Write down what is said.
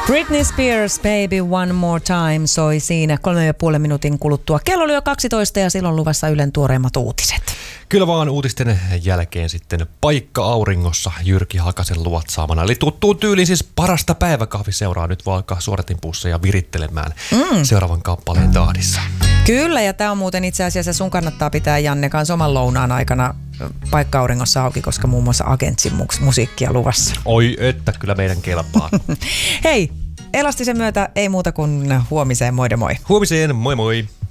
Britney Spears, Baby One More Time soi siinä 3,5 minuutin kuluttua. Kello oli jo 12 ja silloin luvassa Ylen tuoreimmat uutiset. Kyllä vaan uutisten jälkeen sitten paikka auringossa Jyrki Hakasen luotsaamana. Eli tuttuun tyyliin siis parasta päiväkahviseuraa nyt voi alkaa suodatinpuusseja virittelemään seuraavan kappaleen tahdissa. Kyllä, ja tämä on muuten itse asiassa sun kannattaa pitää Janne kanssa oman lounaan aikana paikka auringossa auki, koska muun muassa Agentsin musiikkia luvassa. Oi, että kyllä meidän kelpaa. Hei, Elastisen myötä ei muuta kuin huomiseen, moi moi. Huomiseen, moi moi.